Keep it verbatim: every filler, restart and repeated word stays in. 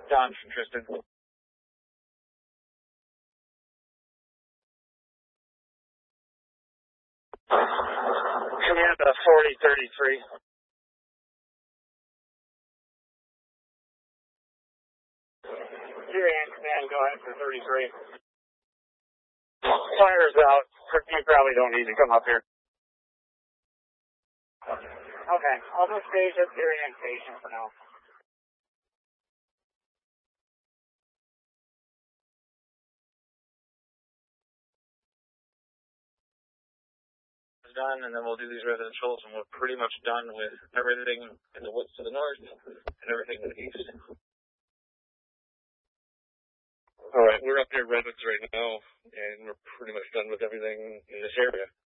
Don from Tristan. Command uh, forty thirty-three. Syrian command, go ahead for thirty-three. Fire's out. You probably don't need to come up here. Okay, I'll just stage at Syrian station for now. Done, and then we'll do these residentials, and we're pretty much done with everything in the woods to the north and everything to the east. All right, we're up near Redwoods right now, and we're pretty much done with everything in this area.